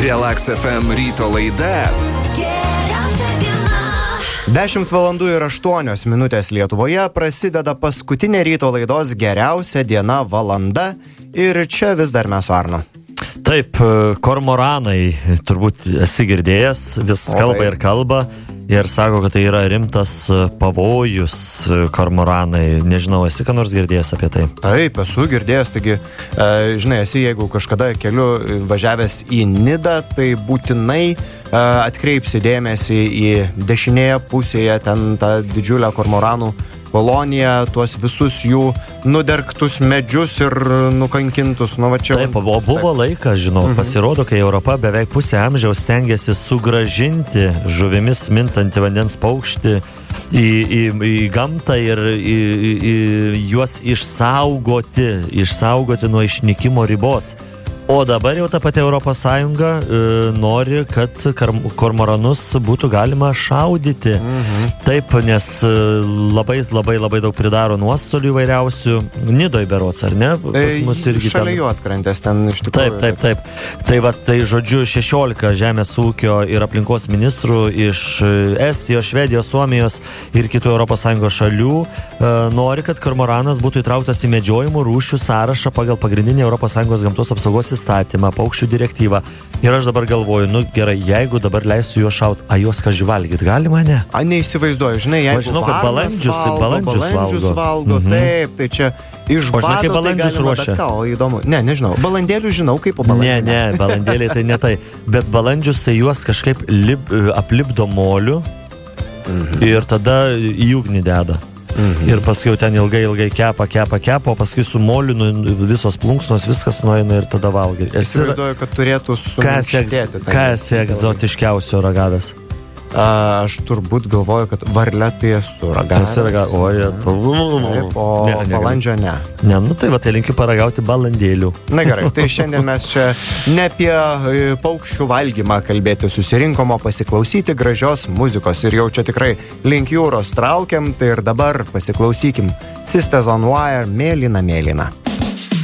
Relax FM ryto laida. 10 valandų ir 8 minutės Lietuvoje prasideda paskutinė ryto laidos geriausia diena valanda ir čia vis dar mes su Arnu. Taip, kormoranai, turbūt esi girdėjęs, vis kalba ir kalba ir sako, kad tai yra rimtas pavojus kormoranai. Nežinau, esi ką nors girdėjęs apie tai? Taip, esu girdėjęs, taigi, žinai, jeigu kažkada keliu važiavęs į Nidą, tai būtinai atkreipsi dėmesį į dešinėje pusėje, ten tą didžiulę kormoranų koloniją, tuos visus jų nudergtus medžius ir nukankintus. Nu, va čia, taip, o buvo laikas, žinau, pasirodo, kai Europa beveik pusę amžiaus stengiasi sugrąžinti žuvimis mintantį vandens paukštį į gamtą ir juos išsaugoti nuo išnykimo ribos. O dabar jau ta pati Europos Sąjunga nori, kad kormoranus būtų galima šaudyti. Taip, nes labai daug pridaro nuostolių įvairiausių. Nidoj berods, ar ne? Pas mus irgi šalia Juodkrantės ten iš tikrųjų. Taip. Tai žodžiu 16 žemės ūkio ir aplinkos ministrų iš Estijos, Švedijos, Suomijos ir kitų Europos Sąjungos šalių nori, kad kormoranas būtų įtrauktas į medžiojimų rūšių sąrašą pagal pagrindinį Europos Sąjungos gamtos apsaugos įstatymą, paukščių direktyvą. Ir aš dabar galvoju, nu gerai, jeigu dabar leisiu juos šaut, a juos kažkaip valgyt galima, ne? Neįsivaizduoju, žinai, jeigu žinau, kad balandžius valgo. Taip, tai čia iš bado tai balandžius ruošia. O įdomu. Nežinau, balandėlių žinau, kaip po balandėlių. Ne, balandėliai tai ne tai. Bet balandžius tai juos kažkaip aplipdo moliu ir tada į ugnį deda. Ir paskui jau ten ilgai kepa, o paskui su moliu visos plunksnos, viskas nueina ir tada valgai. Įsivaizduoju, kad turėtų suminkštėti. Ką esi egzotiškiausio ragavęs? Aš turbūt galvoju, kad varletį esu ragavęs. O balandžio ne. Ne, nu tai va, tai linkiu paragauti balandėlių. Na gerai, tai šiandien mes čia ne apie paukščių valgymą kalbėti susirinkom, o pasiklausyti gražios muzikos. Ir jau čia tikrai link jūros traukiam, tai ir dabar pasiklausykim Sisters on Wire, Mėlyna.